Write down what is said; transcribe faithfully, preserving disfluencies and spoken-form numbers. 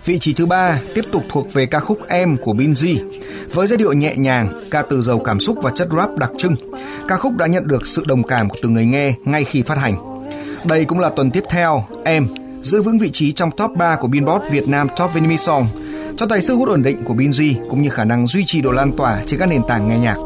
Vị trí thứ ba tiếp tục thuộc về ca khúc Em của Binz. Với giai điệu nhẹ nhàng, ca từ giàu cảm xúc và chất rap đặc trưng, ca khúc đã nhận được sự đồng cảm của từng người nghe ngay khi phát hành. Đây cũng là tuần tiếp theo, Em giữ vững vị trí trong top ba của Billboard Việt Nam Top Vinyl Song, cho thấy sức hút ổn định của Binz cũng như khả năng duy trì độ lan tỏa trên các nền tảng nghe nhạc.